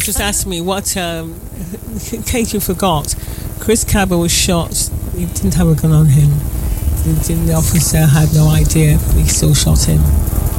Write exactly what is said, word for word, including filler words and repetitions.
was just asking me what, um, in case you forgot, Chris Cabot was shot. He didn't have a gun on him. The, the officer had no idea, but he still shot him.